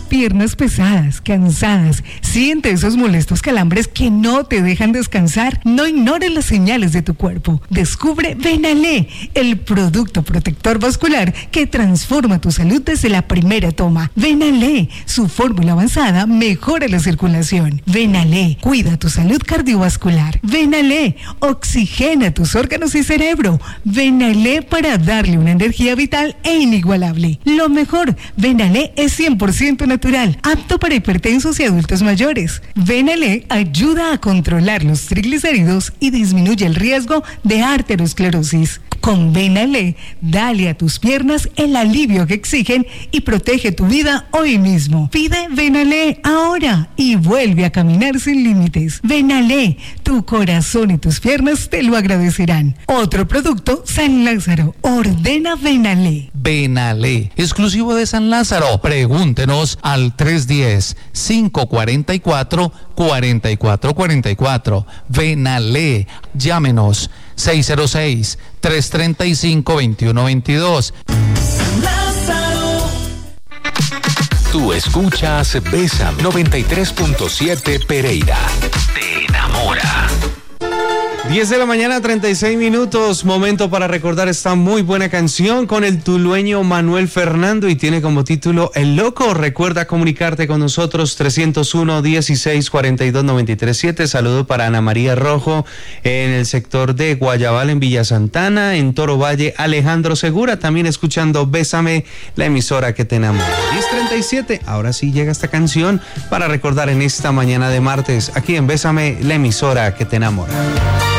piernas pesadas, cansadas, siente esos molestos calambres que no te dejan descansar. No ignores las señales de tu cuerpo. Descubre Venalé, el producto protector vascular que transforma tu salud desde la primera toma. Venalé, su fórmula avanzada mejora la circulación. Venalé, cuida tu salud cardiovascular. Venalé, oxigena tus órganos y cerebro. Venalé, para darle una energía vital e inigualable. Lo mejor, Venalé es 100% natural, apto para hipertensos y adultos mayores. Venalé ayuda a controlar los triglicéridos y disminuye el riesgo de arteriosclerosis. Con Venalé, dale a tus piernas el alivio que exigen y protege tu vida hoy mismo. Pide Venalé ahora y vuelve a caminar sin límites. Venalé, tu corazón y tus piernas te lo agradecerán. Otro producto, San Lázaro. Ordena Venalé. Venalé, exclusivo de San Lázaro. Pregúntenos al 310-544-4444. Venalé, llámenos 606-335-2122. Tú escuchas Bésame 93.7 Pereira. Te enamora. 10 de la mañana, 36 minutos. Momento para recordar esta muy buena canción con el tulueño Manuel Fernando y tiene como título El Loco. Recuerda comunicarte con nosotros 301-1642-937. Saludo para Ana María Rojo en el sector de Guayabal en Villa Santana, en Toro Valle, Alejandro Segura, también escuchando Bésame, la emisora que te enamora. 10:37, ahora sí llega esta canción para recordar en esta mañana de martes, aquí en Bésame, la emisora que te enamora.